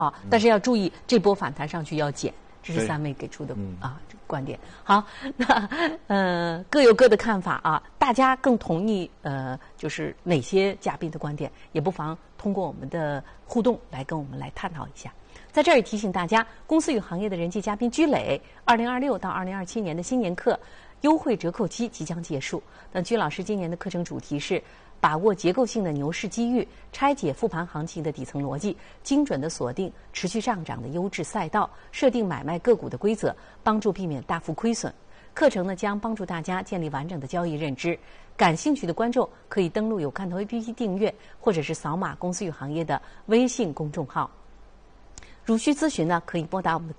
啊，但是要注意这波反弹上去要减。这是3位给出的这个观点。好，那各有各的看法啊，大家更同意就是哪些嘉宾的观点，也不妨通过我们的互动来跟我们来探讨一下。在这儿也提醒大家，公司与行业的人气嘉宾居磊2026到2027年的新年课优惠折扣期即将结束。那居老师今年的课程主题是把握结构性的牛市机遇，拆解复盘行情的底层逻辑，精准的锁定持续上涨的优质赛道，设定买卖个股的规则，帮助避免大幅亏损。课程呢将帮助大家建立完整的交易认知。感兴趣的观众可以登录有看头 APP 订阅，或者是扫码公司与行业的微信公众号。如需咨询呢，可以拨打我们的